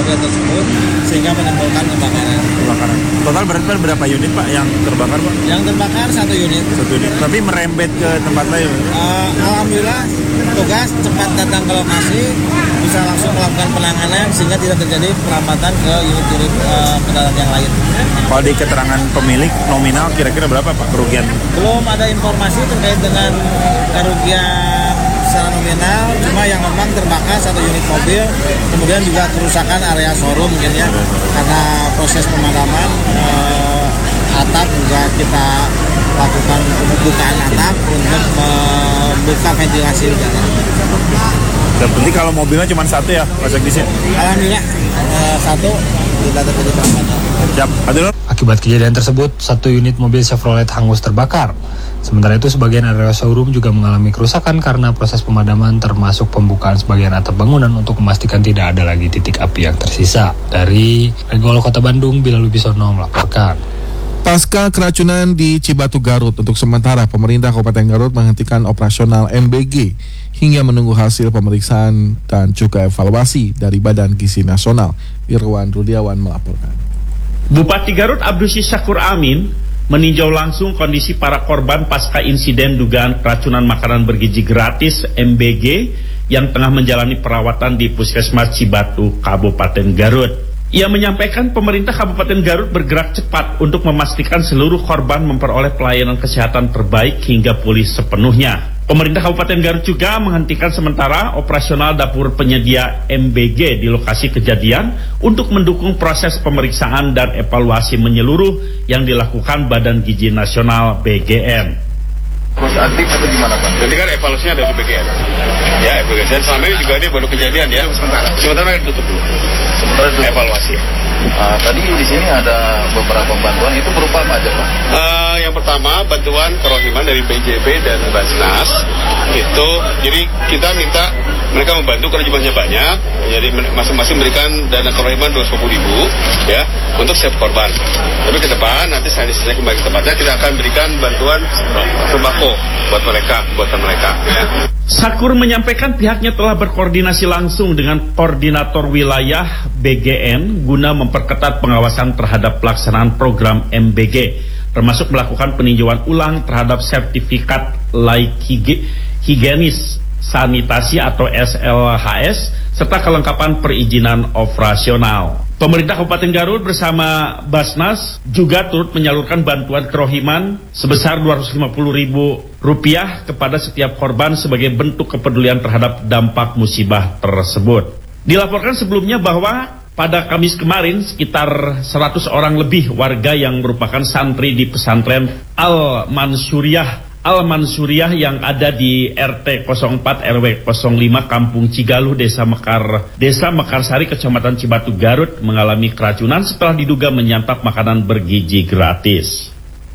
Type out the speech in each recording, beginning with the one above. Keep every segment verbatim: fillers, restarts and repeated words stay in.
mobil tersebut sehingga menimbulkan kebakaran. Kebakaran. Total berarti berapa unit Pak yang terbakar Pak? Yang terbakar satu unit. Satu unit. Tapi merembet ke tempat lain. Uh, Alhamdulillah petugas cepat datang ke lokasi, bisa langsung melakukan penanganan sehingga tidak terjadi perlambatan ke unit-unit uh, kendaraan yang lain. Kalau di keterangan pemilik nominal kira-kira berapa Pak kerugian? Belum ada informasi terkait dengan kerugian secara nominal, cuma yang memang terbakar satu unit mobil, kemudian juga kerusakan area showroom mungkin ya, karena proses pemadaman uh, atap juga kita lakukan pembukaan atap untuk membuka ventilasi udara. Dan penting kalau mobilnya cuma satu ya, Pak Sekdis? Alhamdulillah uh, satu tidak terjadi perlambatan. Siap. Adil. Akibat kejadian tersebut, satu unit mobil Chevrolet hangus terbakar. Sementara itu, sebagian area showroom juga mengalami kerusakan karena proses pemadaman termasuk pembukaan sebagian atap bangunan untuk memastikan tidak ada lagi titik api yang tersisa. Dari Regol Kota Bandung, Bilal Wibisono melaporkan. Pasca keracunan di Cibatu Garut, untuk sementara pemerintah Kabupaten Garut menghentikan operasional M B G hingga menunggu hasil pemeriksaan dan juga evaluasi dari Badan Gizi Nasional. Irwan Rudiawan melaporkan. Bupati Garut Abdusi Syakur Amin meninjau langsung kondisi para korban pasca insiden dugaan keracunan makanan bergizi gratis M B G yang tengah menjalani perawatan di Puskesmas Cibatu, Kabupaten Garut. Ia menyampaikan pemerintah Kabupaten Garut bergerak cepat untuk memastikan seluruh korban memperoleh pelayanan kesehatan terbaik hingga pulih sepenuhnya. Pemerintah Kabupaten Garut juga menghentikan sementara operasional dapur penyedia M B G di lokasi kejadian untuk mendukung proses pemeriksaan dan evaluasi menyeluruh yang dilakukan Badan Gizi Nasional B G N. Terus aktif atau gimana Pak? Nanti kan evaluasinya ada di B G N. Ya, B G N selama ini juga ini baru kejadian ya. Sementara. Sementara ditutup dulu. Sementara ditutup. Evaluasi. Uh, tadi di sini ada beberapa bantuan, itu berupa apa aja Pak? Uh, yang pertama bantuan kerohiman dari B J B dan Basnas. Itu jadi kita minta mereka membantu karena jumlahnya banyak. Jadi masing-masing berikan dana kerohiman dua ratus lima puluh ribu ya untuk setiap korban. Tapi ke depan nanti saya disini kembali ke tempatnya kita akan berikan bantuan sembako buat mereka, buatan mereka ya. Syakur menyampaikan pihaknya telah berkoordinasi langsung dengan koordinator wilayah B G N guna memperketat pengawasan terhadap pelaksanaan program M B G, termasuk melakukan peninjauan ulang terhadap sertifikat layak higienis sanitasi atau S L H S serta kelengkapan perizinan operasional. Pemerintah Kabupaten Garut bersama Basnas juga turut menyalurkan bantuan kerohiman sebesar dua ratus lima puluh ribu rupiah kepada setiap korban sebagai bentuk kepedulian terhadap dampak musibah tersebut. Dilaporkan sebelumnya bahwa pada Kamis kemarin sekitar seratus orang lebih warga yang merupakan santri di pesantren Al-Mansuriah Al-Mansuriah yang ada di R T nol empat R W nol lima Kampung Cigaluh, Desa Mekar, Desa Mekarsari, Kecamatan Cibatu, Garut mengalami keracunan setelah diduga menyantap makanan bergizi gratis.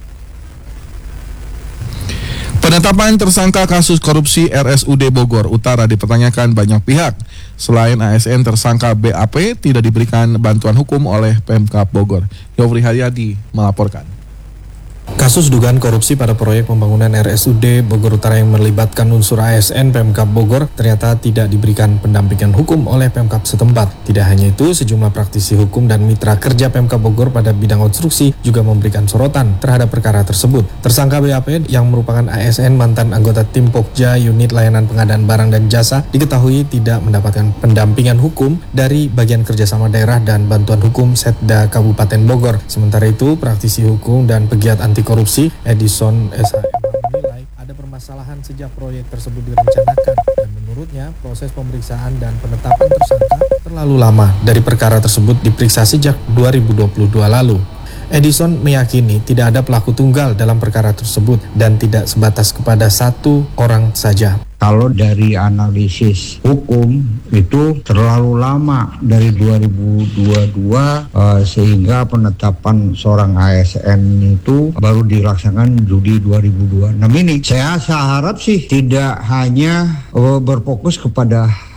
Penetapan tersangka kasus korupsi R S U D Bogor Utara dipertanyakan banyak pihak. Selain A S N, tersangka B A P tidak diberikan bantuan hukum oleh Pemkab Bogor. Yofri Haryadi melaporkan. Kasus dugaan korupsi pada proyek pembangunan R S U D Bogor Utara yang melibatkan unsur A S N Pemkab Bogor ternyata tidak diberikan pendampingan hukum oleh Pemkab setempat. Tidak hanya itu, sejumlah praktisi hukum dan mitra kerja Pemkab Bogor pada bidang konstruksi juga memberikan sorotan terhadap perkara tersebut. Tersangka B A P yang merupakan A S N mantan anggota tim Pokja Unit Layanan Pengadaan Barang dan Jasa diketahui tidak mendapatkan pendampingan hukum dari Bagian Kerjasama Daerah dan Bantuan Hukum Setda Kabupaten Bogor. Sementara itu, praktisi hukum dan pegiat anti korupsi Edison S H M menilai ada permasalahan sejak proyek tersebut direncanakan dan menurutnya proses pemeriksaan dan penetapan tersangka terlalu lama dari perkara tersebut diperiksa sejak dua ribu dua puluh dua lalu. Edison meyakini tidak ada pelaku tunggal dalam perkara tersebut dan tidak sebatas kepada satu orang saja. Kalau dari analisis hukum itu terlalu lama dari dua ribu dua puluh dua uh, sehingga penetapan seorang A S N itu baru dilaksanakan Juli dua ribu dua puluh enam ini. Saya, saya harap sih tidak hanya uh, berfokus kepada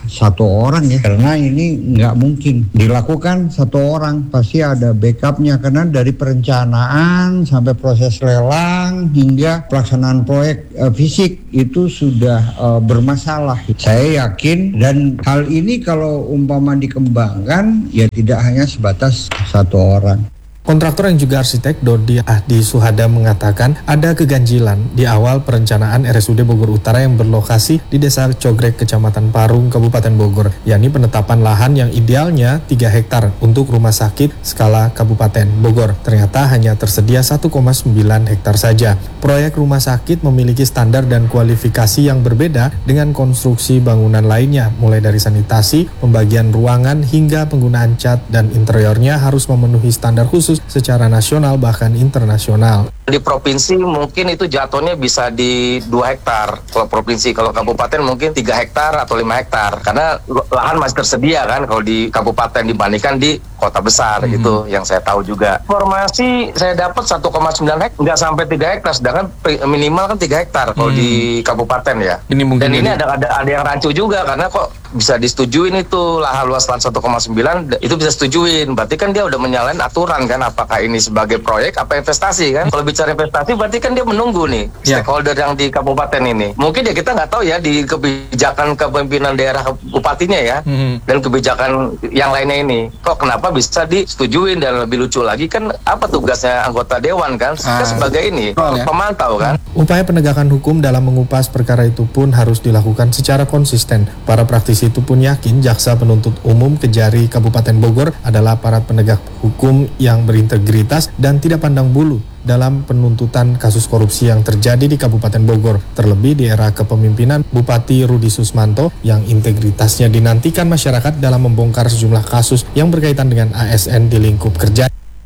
satu orang ya, karena ini nggak mungkin dilakukan satu orang, pasti ada backupnya, karena dari perencanaan sampai proses lelang hingga pelaksanaan proyek uh, fisik itu sudah uh, bermasalah. Saya yakin, dan hal ini kalau umpama dikembangkan ya tidak hanya sebatas satu orang. Kontraktor yang juga arsitek Dodi Ahdi Suhada mengatakan ada keganjilan di awal perencanaan R S U D Bogor Utara yang berlokasi di Desa Cogrek, Kecamatan Parung, Kabupaten Bogor, yakni penetapan lahan yang idealnya tiga hektar untuk rumah sakit skala Kabupaten Bogor. Ternyata hanya tersedia satu koma sembilan hektar saja. Proyek rumah sakit memiliki standar dan kualifikasi yang berbeda dengan konstruksi bangunan lainnya, mulai dari sanitasi, pembagian ruangan, hingga penggunaan cat dan interiornya harus memenuhi standar khusus secara nasional bahkan internasional. Di provinsi mungkin itu jatuhnya bisa di dua hektar kalau provinsi, kalau kabupaten mungkin tiga hektar atau lima hektar karena lahan masih tersedia kan kalau di kabupaten dibandingkan di kota besar hmm. gitu yang saya tahu juga. Informasi saya dapat satu koma sembilan hektar nggak sampai tiga hektar, sedangkan minimal kan tiga hektar kalau hmm. di kabupaten ya. Ini mungkin Dan ini ada, ada ada yang rancu juga karena kok bisa disetujuin itu lahan luas lahan satu koma sembilan itu bisa setujuin, berarti kan dia udah menyalahin aturan kan, apakah ini sebagai proyek apa investasi kan. Kalau bicara investasi berarti kan dia menunggu nih ya. Stakeholder yang di kabupaten ini mungkin ya kita nggak tahu ya di kebijakan kepemimpinan daerah bupatinya ya hmm. dan kebijakan yang lainnya ini kok kenapa bisa disetujuin. Dan lebih lucu lagi kan apa tugasnya anggota dewan kan, ah. sebagai ini oh, ya. pemantau kan. Upaya penegakan hukum dalam mengupas perkara itu pun harus dilakukan secara konsisten. Para praktisi itu pun yakin jaksa penuntut umum Kejari Kabupaten Bogor adalah aparat penegak hukum yang berintegritas dan tidak pandang bulu dalam penuntutan kasus korupsi yang terjadi di Kabupaten Bogor, terlebih di era kepemimpinan Bupati Rudi Susmanto yang integritasnya dinantikan masyarakat dalam membongkar sejumlah kasus yang berkaitan dengan A S N di lingkup kerja.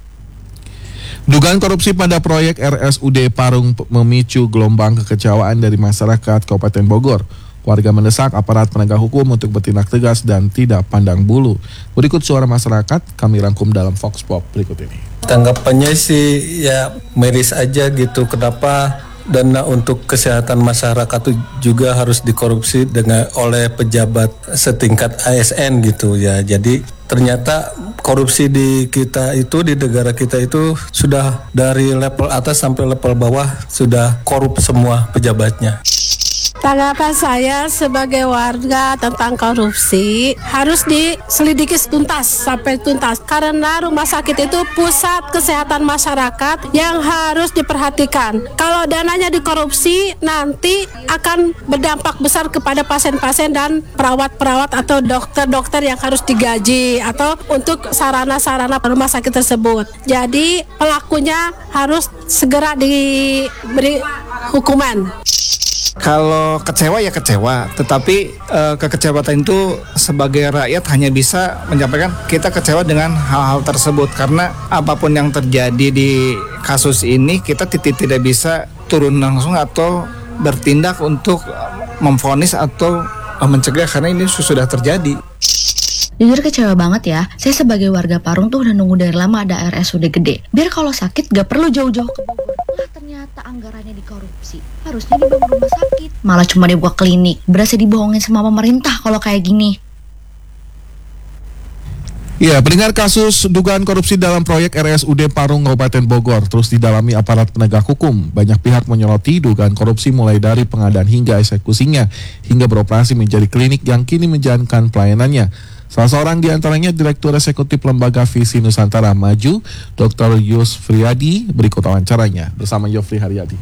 Dugaan korupsi pada proyek R S U D Parung memicu gelombang kekecewaan dari masyarakat Kabupaten Bogor. Warga mendesak aparat penegak hukum untuk bertindak tegas dan tidak pandang bulu. Berikut suara masyarakat kami rangkum dalam Vox Pop berikut ini. Tanggapannya sih ya miris aja gitu. Kenapa dana untuk kesehatan masyarakat itu juga harus dikorupsi dengan oleh pejabat setingkat A S N gitu ya. Jadi ternyata korupsi di kita itu, di negara kita itu sudah dari level atas sampai level bawah sudah korup semua pejabatnya. Tanggapan saya sebagai warga tentang korupsi harus diselidiki tuntas sampai tuntas, karena rumah sakit itu pusat kesehatan masyarakat yang harus diperhatikan. Kalau dananya dikorupsi nanti akan berdampak besar kepada pasien-pasien dan perawat-perawat atau dokter-dokter yang harus digaji atau untuk sarana-sarana rumah sakit tersebut. Jadi pelakunya harus segera diberi hukuman. Kalau kecewa ya kecewa, tetapi e, kekecewaan itu sebagai rakyat hanya bisa menyampaikan kita kecewa dengan hal-hal tersebut, karena apapun yang terjadi di kasus ini kita tidak tidak bisa turun langsung atau bertindak untuk memvonis atau mencegah karena ini sudah terjadi. Jujur kecewa banget ya, saya sebagai warga Parung tuh udah nunggu dari lama ada R S U D gede. Biar kalau sakit gak perlu jauh-jauh ke Bogor. Lah ternyata anggarannya dikorupsi. Harusnya dibangun rumah sakit, malah cuma dibuat klinik. Berasa dibohongin sama pemerintah kalau kayak gini. Ya, pendengar, kasus dugaan korupsi dalam proyek R S U D Parung Kabupaten Bogor terus didalami aparat penegak hukum. Banyak pihak menyoroti dugaan korupsi mulai dari pengadaan hingga eksekusinya, hingga beroperasi menjadi klinik yang kini menjalankan pelayanannya. Salah seorang di antaranya Direktur Eksekutif Lembaga Visi Nusantara Maju, Doktor Yus Friyadi. Berikut wawancaranya bersama Yofri Haryadi.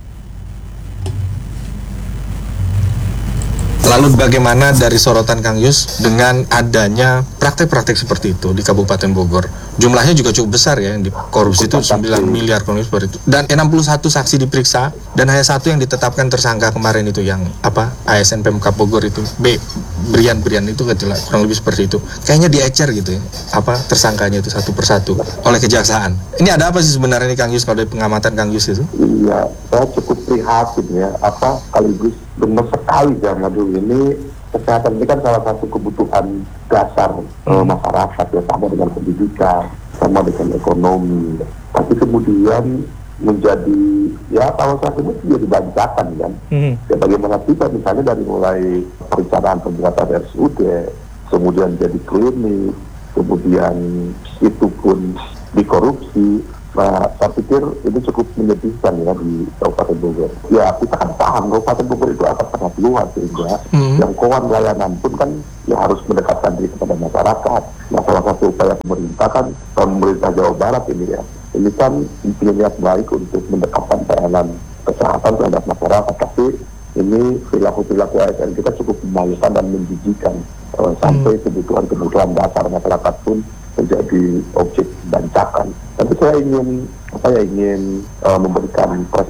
Lalu bagaimana dari sorotan Kang Yus dengan adanya praktek-praktek seperti itu di Kabupaten Bogor? Jumlahnya juga cukup besar ya, yang dikorupsi itu sembilan miliar kurang lebih seperti itu. Dan enam puluh satu saksi diperiksa dan hanya satu yang ditetapkan tersangka kemarin itu yang apa? A S N Pemkab Bogor itu. B, Brian-Brian itu kecil, kurang lebih seperti itu. Kayaknya diecer gitu ya. Apa tersangkanya itu satu persatu oleh kejaksaan. Ini ada apa sih sebenarnya nih Kang Yus kalau dari pengamatan Kang Yus itu? Iya, saya cukup prihatin ya, apa sekaligus benar sekali zaman dulu ini kesehatan ini kan salah satu kebutuhan dasar hmm. uh, masyarakat ya, sama dengan pendidikan, sama dengan ekonomi. Tapi kemudian menjadi ya kawasan tersebut menjadi bancakan kan. Hmm. Ya, bagaimana kita misalnya dari mulai perencanaan pembuatan R S U D, kemudian jadi klinik, kemudian itu pun dikorupsi. Nah, saya pikir ini cukup menyedihkan ya di Kabupaten Bogor. Ya, kita kan paham Kabupaten Bogor itu akan sangat luas sehingga hmm. yang kawan layanan pun kan ya harus mendekatkan diri kepada masyarakat. Nah, salah satu upaya pemerintah kan, pemerintah Jawa Barat ini ya, ini kan punya niat baik untuk mendekatkan pelayanan kesehatan terhadap masyarakat. Tapi ini perilaku-perilaku A S N kita cukup memalukan dan menjijikan uh, sampai hmm. kebutuhan-kebutuhan dasar masyarakat pun menjadi objek bancakan. Tapi saya ingin saya ingin uh, memberikan prestasi